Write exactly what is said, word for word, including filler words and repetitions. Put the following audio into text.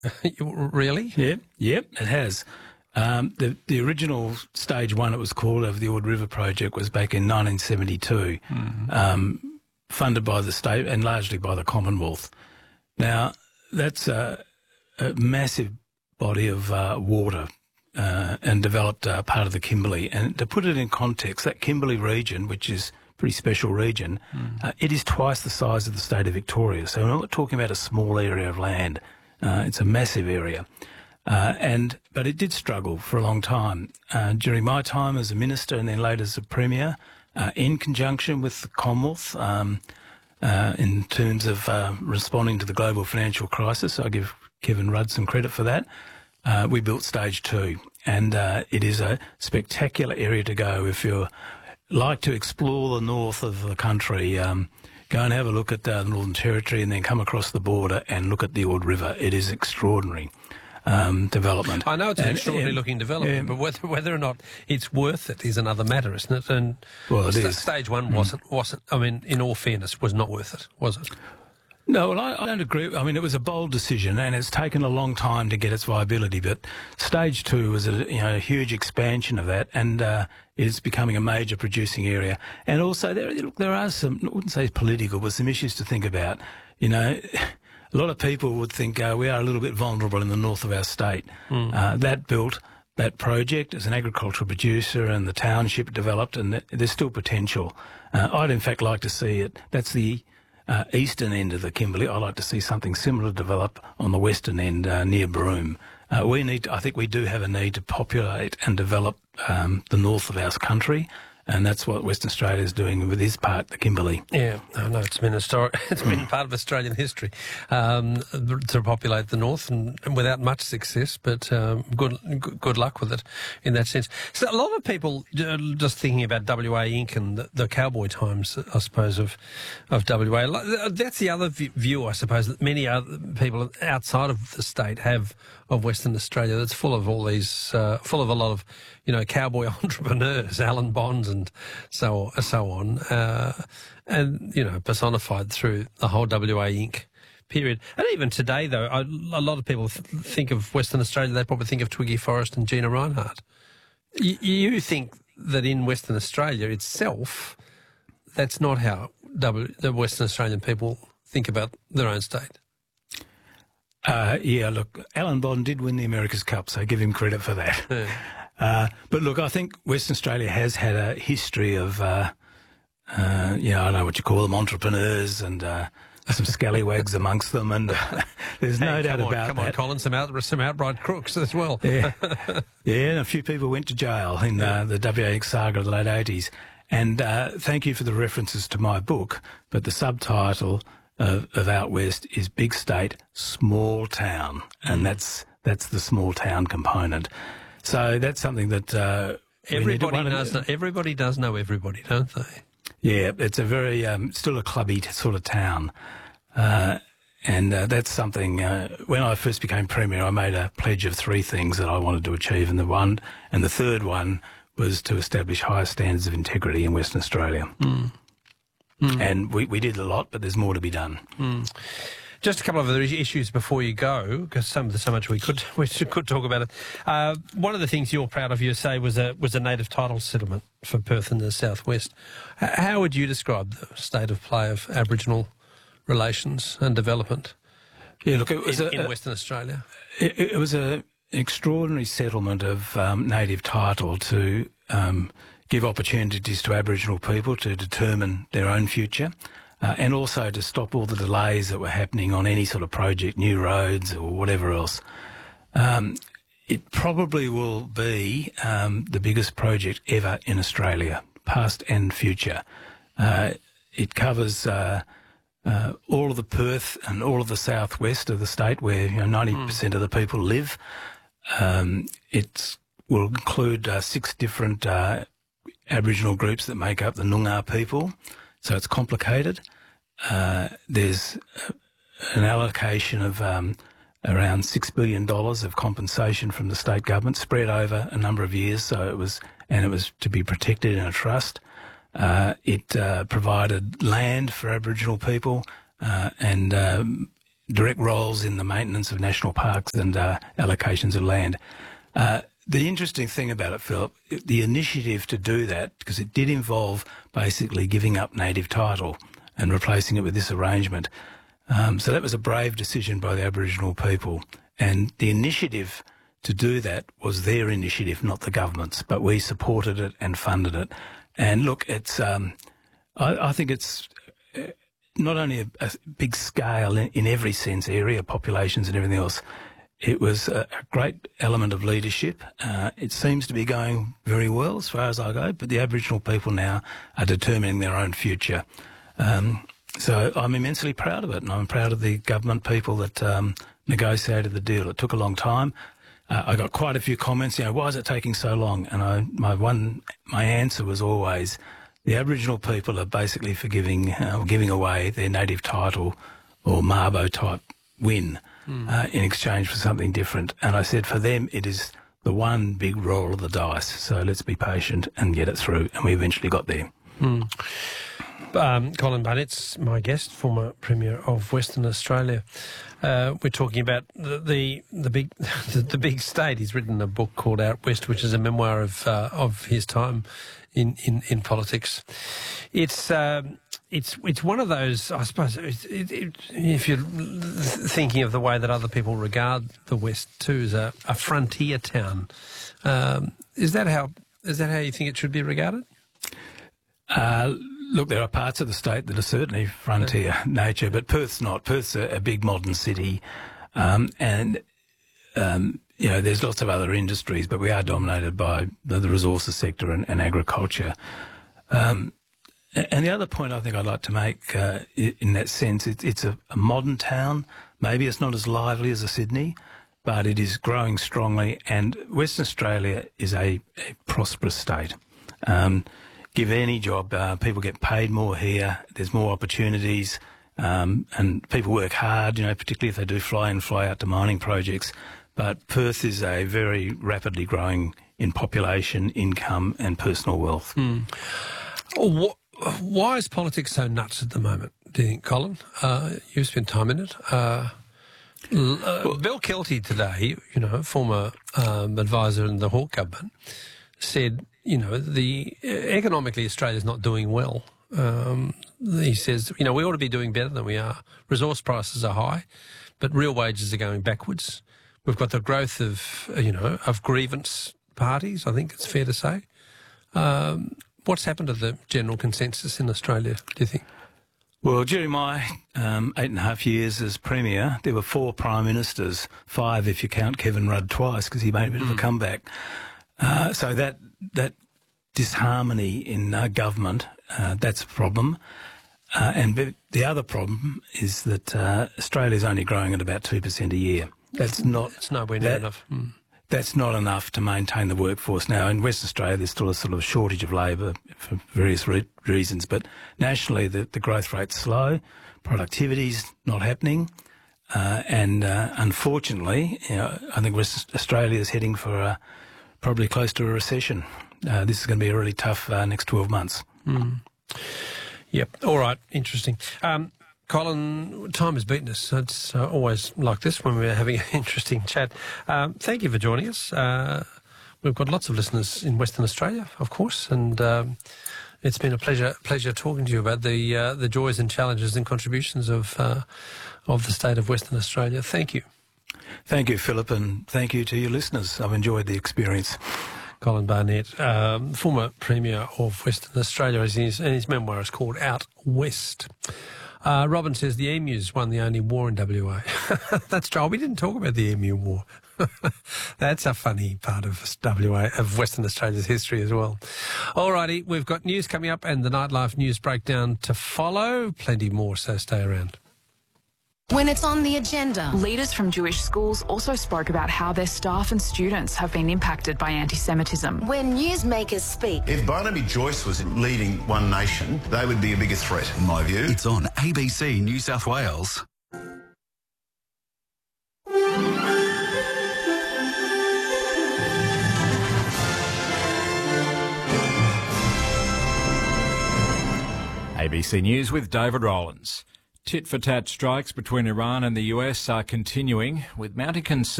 Really? Yeah, yep, it has. Um, the the original stage one, it was called, of the Ord River project was back in nineteen seventy-two, mm-hmm. um, funded by the state and largely by the Commonwealth. Now, that's a, a massive body of uh, water uh, and developed uh, part of the Kimberley. And to put it in context, that Kimberley region, which is a pretty special region, mm. uh, it is twice the size of the state of Victoria. So we're not talking about a small area of land. Uh, it's a massive area. Uh, and but it did struggle for a long time. Uh, during my time as a minister and then later as a premier, uh, in conjunction with the Commonwealth, um, uh, in terms of uh, responding to the global financial crisis, I give Kevin Rudd some credit for that. Uh, we built stage two, and uh, it is a spectacular area to go if you like to explore the north of the country. Um, go and have a look at uh, the Northern Territory and then come across the border and look at the Ord River. It is extraordinary. Um, development. I know it's an and, extraordinary and, looking development, yeah. but whether whether or not it's worth it is another matter, isn't it? And well, it st is. Stage one wasn't mm. wasn't. I mean, in all fairness, was not worth it, was it? No, well, I, I don't agree. I mean, it was a bold decision, and it's taken a long time to get its viability. But stage two was a you know a huge expansion of that, and uh, it's becoming a major producing area. And also, there look, there are some, I wouldn't say political, but some issues to think about. You know. A lot of people would think uh, we are a little bit vulnerable in the north of our state. Mm. Uh, that built that project as an agricultural producer, and the township developed, and th there's still potential. Uh, I'd in fact like to see it. That's the uh, eastern end of the Kimberley. I'd like to see something similar develop on the western end uh, near Broome. Uh, we need. To, I think we do have a need to populate and develop um, the north of our country. And that's what Western Australia is doing with his part, the Kimberley. Yeah, I know it's been a story. It's been part of Australian history um, to populate the north, and, and without much success. But um, good, good luck with it in that sense. So a lot of people uh, just thinking about W A Incorporated and the, the cowboy times, I suppose, of of W A. That's the other view, I suppose, that many other people outside of the state have of Western Australia. That's full of all these, uh, full of a lot of, you know, cowboy entrepreneurs, Alan Bonds and so so on, uh, and you know, personified through the whole W A Incorporated period. And even today, though, I, a lot of people th think of Western Australia. They probably think of Twiggy Forrest and Gina Rinehart. Y you think that in Western Australia itself, that's not how w the Western Australian people think about their own state? Uh, yeah, look, Alan Bond did win the America's Cup, so give him credit for that. Yeah. Uh, but look, I think Western Australia has had a history of, uh, uh, you know, I don't know what you call them, entrepreneurs and uh, some scallywags amongst them, and uh, there's no hey, doubt on, about come that. Come on, Colin, some, out, some outright crooks as well. Yeah, yeah, and a few people went to jail in uh, the W A saga of the late eighties. And uh, thank you for the references to my book, but the subtitle of, of Out West is Big State, Small Town, and mm. that's that's the small town component. So that's something that uh, everybody does. Know, everybody does know everybody, don't they? Yeah, it's a very um, still a clubby sort of town, uh, and uh, that's something. Uh, when I first became premier, I made a pledge of three things that I wanted to achieve, and the one and the third one was to establish higher standards of integrity in Western Australia. Mm. Mm. And we, we did a lot, but there's more to be done. Mm. Just a couple of other issues before you go, because some of the, so much we could we could talk about it. Uh, one of the things you're proud of, you say, was a was a native title settlement for Perth and the southwest. H how would you describe the state of play of Aboriginal relations and development? Yeah, look, it was in, a, in Western Australia. It, it was a extraordinary settlement of um, native title to um, give opportunities to Aboriginal people to determine their own future, uh, and also to stop all the delays that were happening on any sort of project, new roads or whatever else. Um, it probably will be um, the biggest project ever in Australia, past and future. Uh, it covers uh, uh, all of the Perth and all of the southwest of the state, where you know, ninety percent mm. of the people live. Um, it will include uh, six different uh, Aboriginal groups that make up the Noongar people, so it's complicated. Uh, there's an allocation of um, around six billion dollars of compensation from the state government spread over a number of years, so it was, and it was to be protected in a trust. Uh, it uh, provided land for Aboriginal people, uh, and um, direct roles in the maintenance of national parks and uh, allocations of land. Uh, the interesting thing about it, Philip, the initiative to do that, because it did involve basically giving up native title and replacing it with this arrangement. Um, so that was a brave decision by the Aboriginal people. And the initiative to do that was their initiative, not the government's, but we supported it and funded it. And look, it's, um, I, I think it's not only a, a big scale in, in every sense, area, populations and everything else. It was a, a great element of leadership. Uh, it seems to be going very well as far as I go, but the Aboriginal people now are determining their own future. Um, so I'm immensely proud of it, and I'm proud of the government people that um, negotiated the deal. It took a long time. Uh, I got quite a few comments, you know, why is it taking so long? And I, my one, my answer was always, the Aboriginal people are basically forgiving, uh, giving away their native title or Mabo type win mm. uh, in exchange for something different. And I said, for them, it is the one big roll of the dice. So let's be patient and get it through. And we eventually got there. Mm. Um, Colin Barnett's my guest, former Premier of Western Australia. Uh, we're talking about the the, the big the, the big state. He's written a book called Out West, which is a memoir of uh, of his time in, in, in politics. It's um, it's it's one of those, I suppose, it, it, it, if you're thinking of the way that other people regard the West too, as a, a frontier town. Um, is that how is that how you think it should be regarded? Uh, look, there are parts of the state that are certainly frontier yeah. nature, but Perth's not. Perth's a, a big modern city, um, and um, you know, there's lots of other industries, but we are dominated by the, the resources sector and, and agriculture. Um, and the other point I think I'd like to make uh, in that sense, it, it's a, a modern town. Maybe it's not as lively as a Sydney, but it is growing strongly, and Western Australia is a, a prosperous state. Um, Give any job, uh, people get paid more here, there's more opportunities, um, and people work hard, you know, particularly if they do fly in, fly out to mining projects. But Perth is a very rapidly growing in population, income and personal wealth. Mm. What, why is politics so nuts at the moment, do you think, Colin? Uh, you've spent time in it. Uh, uh, well, Bill Kelty today, you know, former um, advisor in the Hawke government, said, you know, the economically Australia's not doing well. Um, he says, you know, we ought to be doing better than we are. Resource prices are high, but real wages are going backwards. We've got the growth of, you know, of grievance parties, I think it's fair to say. Um, what's happened to the general consensus in Australia, do you think? Well, during my um, eight and a half years as Premier, there were four Prime Ministers, five if you count Kevin Rudd twice, because he made a bit mm. of a comeback. Uh, so that that disharmony in uh, government, uh, that's a problem. Uh, and the other problem is that uh, Australia is only growing at about two percent a year. That's not... It's nowhere near that, enough. Mm. That's not enough to maintain the workforce. Now, in Western Australia, there's still a sort of shortage of labour for various re- reasons, but nationally the, the growth rate's slow, productivity's not happening, uh, and uh, unfortunately, you know, I think Western Australia is heading for a... probably close to a recession. Uh, this is going to be a really tough uh, next twelve months. Mm. Yep. All right. Interesting. Um, Colin, time has beaten us. It's uh, always like this when we're having an interesting chat. Um, thank you for joining us. Uh, we've got lots of listeners in Western Australia, of course, and um, it's been a pleasure pleasure talking to you about the uh, the joys and challenges and contributions of uh, of the state of Western Australia. Thank you. Thank you, Philip, and thank you to your listeners. I've enjoyed the experience. Colin Barnett, um, former Premier of Western Australia, and his, and his memoir is called Out West. Uh, Robin says the emus won the only war in W A. That's true. We didn't talk about the emu war. That's a funny part of W A, of Western Australia's history as well. All righty, we've got news coming up and the Nightlife News Breakdown to follow. Plenty more, so stay around. When it's on the agenda. Leaders from Jewish schools also spoke about how their staff and students have been impacted by anti-Semitism. When newsmakers speak. If Barnaby Joyce was leading One Nation, they would be a bigger threat, in my view. It's on A B C New South Wales. A B C News with David Rowlands. Tit-for-tat strikes between Iran and the U S are continuing, with mounting concern